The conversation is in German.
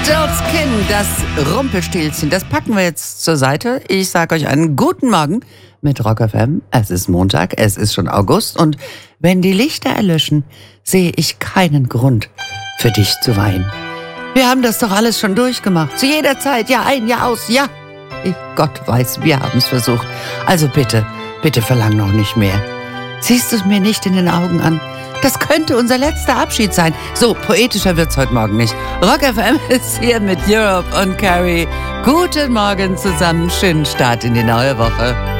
Dollskin, das Rumpelstilzchen, das packen wir jetzt zur Seite. Ich sage euch einen guten Morgen mit Rock FM. Es ist Montag, es ist schon August und wenn die Lichter erlöschen, sehe ich keinen Grund für dich zu weinen. Wir haben das doch alles schon durchgemacht. Zu jeder Zeit, Jahr ein, Jahr aus, ja. Gott weiß, wir haben es versucht. Also bitte, bitte verlang noch nicht mehr. Siehst du es mir nicht in den Augen an? Das könnte unser letzter Abschied sein. So, poetischer wird's heute Morgen nicht. Rock FM ist hier mit Europe und Carrie. Guten Morgen zusammen, schönen Start in die neue Woche.